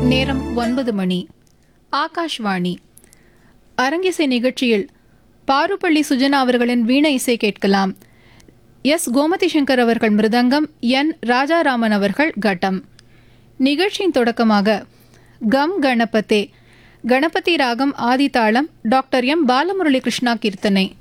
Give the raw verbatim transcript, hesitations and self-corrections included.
நேரம் ஒன்பது மணி. ஆகாஷ்வாணி. அரங்கிசை நிகழ்ச்சியில் பாருப்பள்ளி சுஜனா அவர்களின் வீண இசை கேட்கலாம். எஸ் கோமதி சங்கர் அவர்கள் மிருதங்கம், என் ராஜாராமன் அவர்கள் கட்டம். நிகழ்ச்சியின் தொடக்கமாக கம் கணபதே கணபதி ராகம் ஆதிதாளம் டாக்டர் எம் பாலமுரளி கிருஷ்ணா கீர்த்தனை.